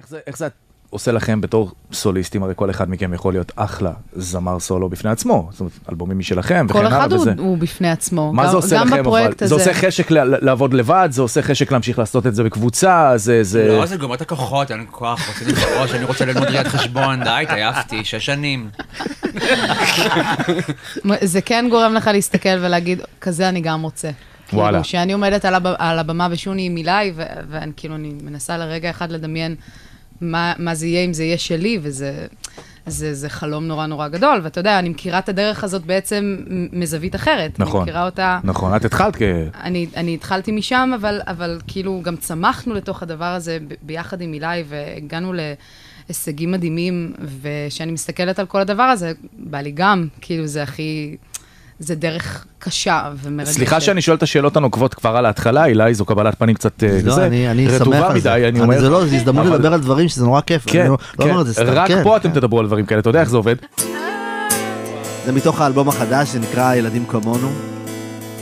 איך זה עושה לכם בתור סוליסטים? הרי כל אחד מכם יכול להיות אחלה זמר סולו בפני עצמו, זאת אומרת, אלבומים משלכם וכן הלאה. כל אחד הוא בפני עצמו. מה זה עושה לכם? זה עושה חשק לעבוד לבד, זה עושה חשק להמשיך לעשות את זה בקבוצה, לא, זה גומר את הכוחות, אין כוח, רוצה לבחוש, אני רוצה ללמוד ראיית חשבון, די, תעייפתי, 6 שנים. זה כן גורם לך להסתכל ולהגיד, כזה אני גם רוצה. וואלה. שאני עומדת על הבמה ושוני עם מילי, ואני כאילו, אני מנסה לרגע אחד לדמיין מה זה יהיה אם זה יהיה שלי, וזה חלום נורא נורא גדול, ואתה יודע, אני מכירה את הדרך הזאת בעצם מזווית אחרת. נכון, אני מכירה אותה... נכון, את התחלת אני התחלתי משם, אבל כאילו גם צמחנו לתוך הדבר הזה ביחד עם מילי, והגענו להישגים מדהימים, ושאני מסתכלת על כל הדבר הזה, בא לי גם, כאילו זה הכי... זה דרך קשה ומרגשת. סליחה שאני שואל את השאלות הנוקבות כבר על ההתחלה, אילי, זו קבלת פנים קצת אני שמח על זה. זה לא, זה הזדמנות לדבר על דברים שזה נורא כיף. כן, רק פה אתם תדברו על דברים כאלה, אתה יודע איך זה עובד? זה מתוך האלבום החדש שנקרא ילדים כמונו.